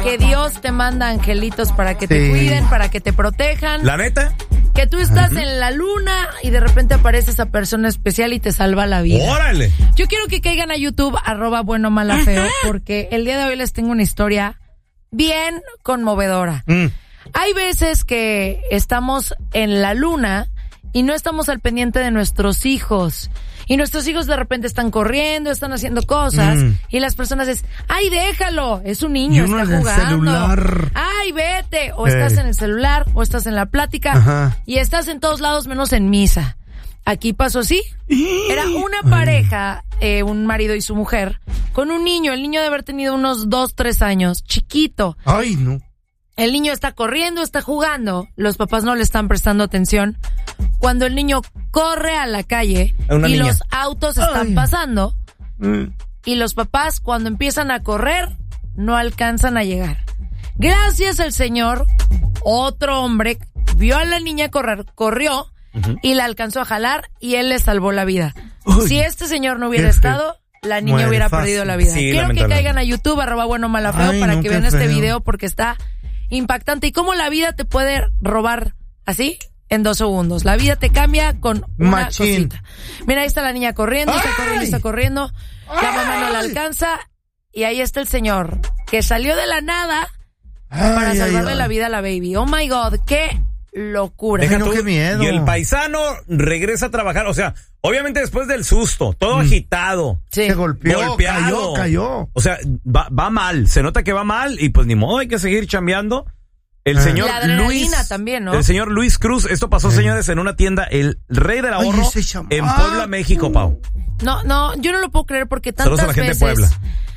que Dios te manda angelitos para que te cuiden, para que te protejan. ¿La neta? Que tú estás en la luna y de repente aparece esa persona especial y te salva la vida. ¡Órale! Yo quiero que caigan a YouTube, @buenomalafeo, porque el día de hoy les tengo una historia bien conmovedora. Hay veces que estamos en la luna y no estamos al pendiente de nuestros hijos. Y nuestros hijos de repente están corriendo, están haciendo cosas, y las personas dicen, ¡ay, déjalo! Es un niño, está jugando. Celular. ¡Ay, vete! O estás en el celular, o estás en la plática, y estás en todos lados menos en misa. Aquí pasó así. Era una pareja, un marido y su mujer, con un niño. El niño debe haber tenido unos 2, 3 años, chiquito. Ay, no. El niño está corriendo, está jugando. Los papás no le están prestando atención. Cuando el niño corre a la calle y los autos están pasando, y los papás cuando empiezan a correr no alcanzan a llegar. Gracias al Señor, otro hombre vio a la niña correr, corrió y la alcanzó a jalar y él le salvó la vida. Si este señor no hubiera estado, la niña hubiera perdido la vida. Sí, quiero que caigan a YouTube, @buenomalafeo, para que vean este video porque está impactante. Y cómo la vida te puede robar así en 2 segundos. La vida te cambia con una cosita. Mira, ahí está la niña corriendo, está corriendo. La mamá no la alcanza. Y ahí está el señor que salió de la nada para salvarle la vida a la baby. Oh my God, qué locura. Deja tú, qué miedo. Y el paisano regresa a trabajar, o sea, obviamente después del susto, todo agitado. Sí. Se golpeó, golpeado. cayó. O sea, va mal, se nota que va mal y pues ni modo, hay que seguir chambeando. El señor la adrenalina Luis, también, ¿no? El señor Luis Cruz, esto pasó, señores, en una tienda, el Rey del Ahorro, en Puebla, México, Pau. No, yo no lo puedo creer porque tantas Saludos a la gente veces de Puebla.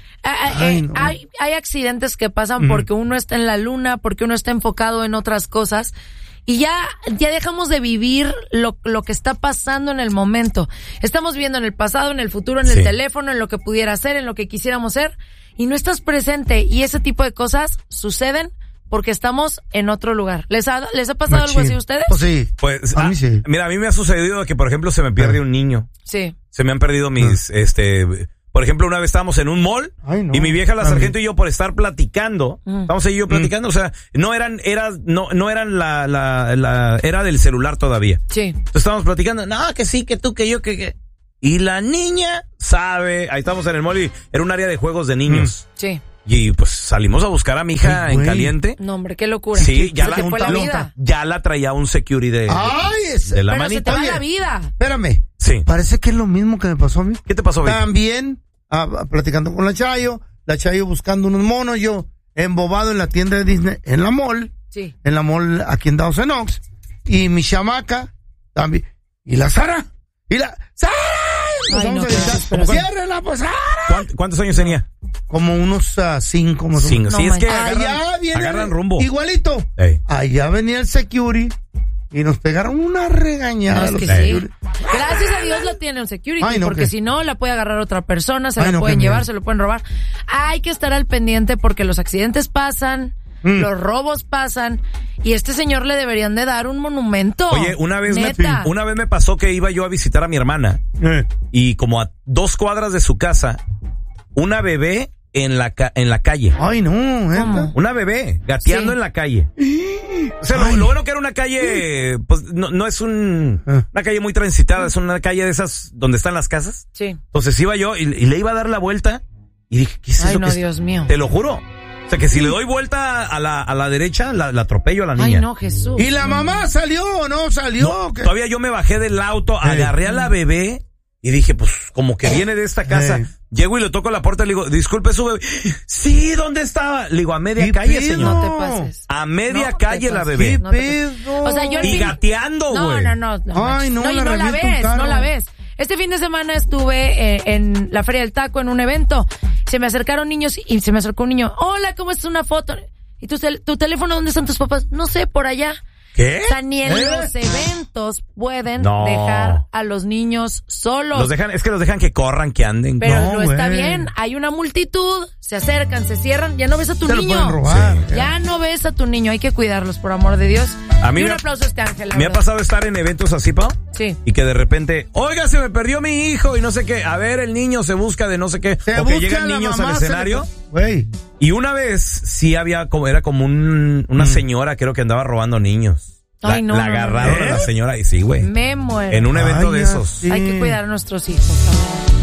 Hay accidentes que pasan porque uno está en la luna, porque uno está enfocado en otras cosas. Y ya dejamos de vivir lo que está pasando en el momento. Estamos viviendo en el pasado, en el futuro, en el teléfono, en lo que pudiera ser, en lo que quisiéramos ser, y no estás presente. Y ese tipo de cosas suceden porque estamos en otro lugar. ¿Les ha pasado algo así a ustedes? Pues sí. Pues, a mí sí. Mira, a mí me ha sucedido que, por ejemplo, se me pierde un niño. Sí. Se me han perdido mis, por ejemplo, una vez estábamos en un mall y mi vieja, la sargento, y yo, por estar platicando, estamos ahí yo platicando, o sea, no eran la era del celular todavía. Sí. Entonces estábamos platicando, no, que sí, que tú, que yo, que. Y la niña sabe, ahí estamos en el mall y era un área de juegos de niños. Sí. Y pues salimos a buscar a mi hija en caliente. No, hombre, qué locura. Sí, ya la traía un security de la manita. Se te va la vida. Espérame. Sí. Parece que es lo mismo que me pasó a mí. ¿Qué te pasó, Vic? También, platicando con la Chayo buscando unos monos, yo embobado en la tienda de Disney, en la mall. Sí. En la mall aquí en Dawson Oaks. Y mi chamaca también. Y la Sara. Y la ¡Sara! ¡Ciérrela, pues, Sara! ¿Cuántos años tenía? Como unos 5 más o menos. Sí, es que agarran rumbo. Igualito. Ey. Allá venía el security y nos pegaron una regañada. No, es que sí. Gracias a Dios la tiene un security, porque si no la puede agarrar otra persona, se la pueden llevar, se lo pueden robar. Hay que estar al pendiente porque los accidentes pasan, los robos pasan, y este señor le deberían de dar un monumento. Oye, una vez me pasó que iba yo a visitar a mi hermana y como a 2 cuadras de su casa, una bebé en la calle. Ay, no. Una bebé gateando en la calle. O sea, lo bueno que era una calle, pues no es una calle muy transitada, es una calle de esas donde están las casas. Sí. Entonces iba yo y le iba a dar la vuelta y dije, ¿qué es eso? Ay, no, Dios mío. Te lo juro. O sea, que si le doy vuelta a la derecha, la atropello a la niña. Ay, no, Jesús. ¿Y la mamá salió o no salió? No, todavía yo me bajé del auto, agarré a la bebé y dije, pues, como que viene de esta casa. Llego y le toco la puerta y le digo, disculpe su bebé. Sí, ¿dónde estaba? Le digo, a media calle, señor. No te pases. A media calle la bebé. No o sea, yo y gateando, güey. No. Ay, no la ves. Este fin de semana estuve en la Feria del Taco en un evento. Se me acercaron niños y se me acercó un niño. Hola, ¿cómo estás? Una foto. ¿Y tu teléfono? ¿Dónde están tus papás? No sé, por allá. ¿Qué? O sea, ni en los eventos pueden dejar a los niños solos. Los dejan que corran, que anden. Pero no está bien. Hay una multitud, se acercan, se cierran, ya no ves a tu niño. Lo pueden robar. Sí. Ya no ves a tu niño, hay que cuidarlos, por amor de Dios. A mí y un aplauso a este ángel. ¿Me ha pasado estar en eventos así, Pau? Sí. Y que de repente, oiga, se me perdió mi hijo y no sé qué. A ver, el niño se busca de no sé qué. O que llegan niños al escenario. Y una vez sí había, era como una señora, creo que andaba robando niños. Ay, no, la agarraron a la señora y sí, güey. Me muero. En un evento de esos. Sí. Hay que cuidar a nuestros hijos.